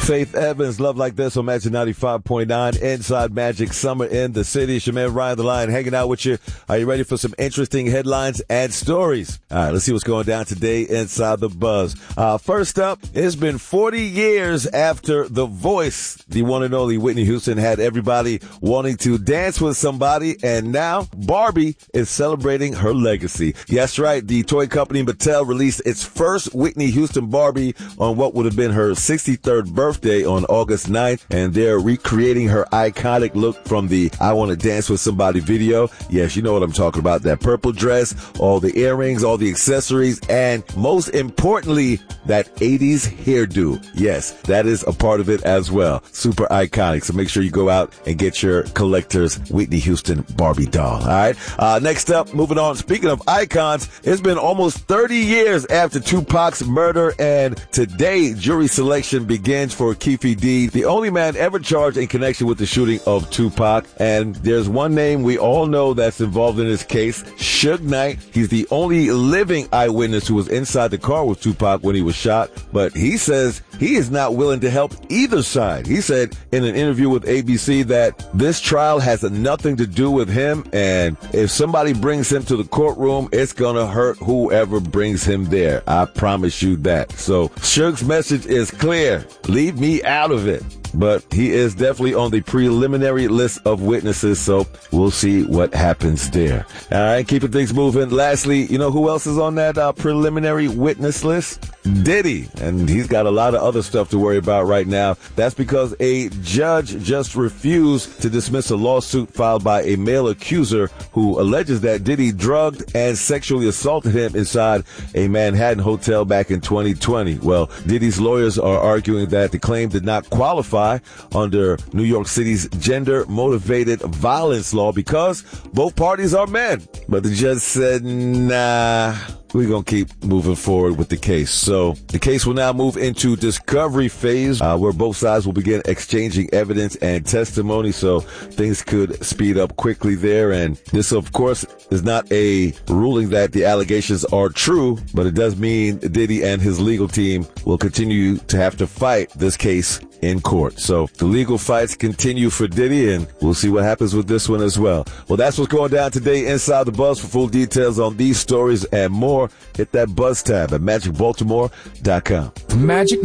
Faith Evans, Love Like This on Magic 95.9, Inside Magic, Summer in the City. It's your man Ryan the Lion hanging out with you. Are you ready for some interesting headlines and stories? All right, let's see what's going down today inside the Buzz. First up, it's been 40 years after The Voice, the one and only Whitney Houston, had everybody wanting to dance with somebody, and now Barbie is celebrating her legacy. Yes, right, the toy company Mattel released its first Whitney Houston Barbie on what would have been her 63rd birthday on August 9th, and they're recreating her iconic look from the I Want to Dance with Somebody video. Yes, you know what I'm talking about. That purple dress, all the earrings, all the accessories, and most importantly, that 80s hairdo. Yes, that is a part of it as well. Super iconic. So make sure you go out and get your collector's Whitney Houston Barbie doll. All right. Next up, moving on. Speaking of icons, it's been almost 30 years after Tupac's murder, and today jury selection begins for Keffe D, the only man ever charged in connection with the shooting of Tupac. And there's one name we all know that's involved in this case, Suge Knight. He's the only living eyewitness who was inside the car with Tupac when he was shot, but he says he is not willing to help either side. He said in an interview with ABC that this trial has nothing to do with him, and if somebody brings him to the courtroom, it's gonna hurt whoever brings him there. I promise you that. So Suge's message is clear. Leave me out of it. But he is definitely on the preliminary list of witnesses, so we'll see what happens there. All right, keeping things moving. Lastly, you know who else is on that preliminary witness list? Diddy, and he's got a lot of other stuff to worry about right now. That's because a judge just refused to dismiss a lawsuit filed by a male accuser who alleges that Diddy drugged and sexually assaulted him inside a Manhattan hotel back in 2020. Well, Diddy's lawyers are arguing that the claim did not qualify under New York City's gender-motivated violence law because both parties are men. But the judge said, nah, we're going to keep moving forward with the case. So the case will now move into discovery phase, where both sides will begin exchanging evidence and testimony. So things could speed up quickly there. And this, of course, is not a ruling that the allegations are true, but it does mean Diddy and his legal team will continue to have to fight this case in court. So the legal fights continue for Diddy, and we'll see what happens with this one as well. Well, that's what's going down today inside the Buzz. For full details on these stories and more, hit that Buzz tab at magicbaltimore.com. Magic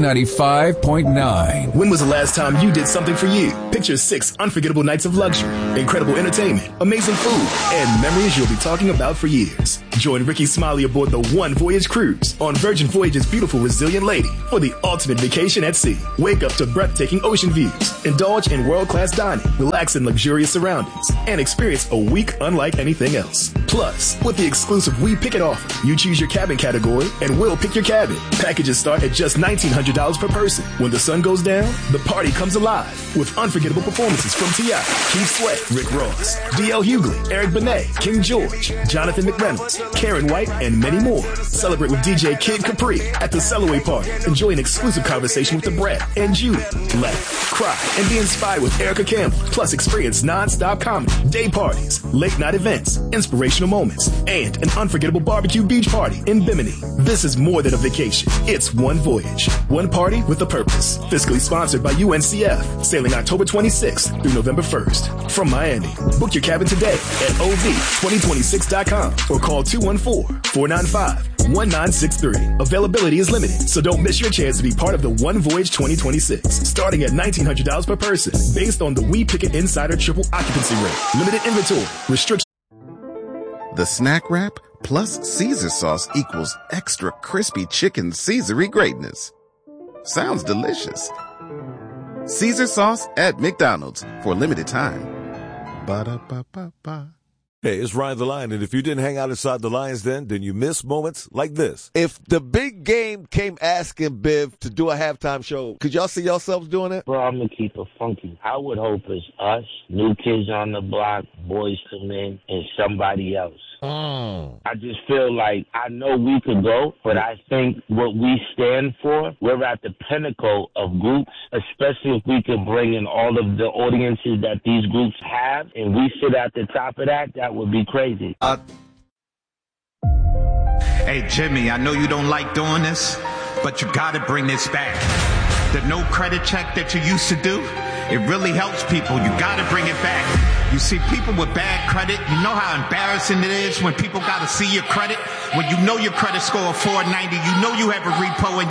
95.9. When was the last time you did something for you? Picture 6 unforgettable nights of luxury, incredible entertainment, amazing food, and memories you'll be talking about for years. Join Ricky Smiley aboard the One Voyage Cruise on Virgin Voyage's beautiful Resilient Lady for the ultimate vacation at sea. Wake up to breathtaking ocean views, indulge in world-class dining, relax in luxurious surroundings, and experience a week unlike anything else. Plus, with the exclusive We Pick It offer, you choose your cabin category and we'll pick your cabin. Packages start at just $1,900 per person. When the sun goes down, the party comes alive with unforgettable performances from T.I., Keith Sweat, Rick Ross, D.L. Hughley, Eric Benet, King George, Jonathan McReynolds, Karen White, and many more. Celebrate with DJ Kid Capri at the Cellaway Party. Enjoy an exclusive conversation with the Brad and Judy. Laugh, cry, and be inspired with Erica Campbell. Plus, experience non-stop comedy, day parties, late-night events, inspirational moments, and an unforgettable barbecue beach party in Bimini. This is more than a vacation. It's one voyage, one party with a purpose. Fiscally sponsored by UNCF. Sailing October 26th through November 1st. From Miami. Book your cabin today at OV2026.com or call 214-495-1963. Availability is limited, so don't miss your chance to be part of the One Voyage 2026. Starting at $1,900 per person, based on the We Pick It Insider triple occupancy rate. Limited inventory. Restrictions. The snack wrap plus Caesar sauce equals extra crispy chicken Caesar-y greatness. Sounds delicious. Caesar sauce at McDonald's for a limited time. Ba-da-ba-ba-ba. Hey, it's Ryan the Lion, and if you didn't hang out inside the Lions Den, then you miss moments like this. If the big game came asking Biv to do a halftime show, could y'all see yourselves doing it? Bro, I'm going to keep it funky. I would hope it's us, New Kids on the Block, Boys to Men, and somebody else. I just feel like I know we could go, but I think what we stand for, we're at the pinnacle of groups, especially if we could bring in all of the audiences that these groups have, and we sit at the top of that, that would be crazy. Hey, Jimmy, I know you don't like doing this, but you gotta bring this back. the no credit check that you used to do, it really helps people. You got to bring it back. You see, people with bad credit, you know how embarrassing it is when people got to see your credit? When you know your credit score of 490, you know you have a repo and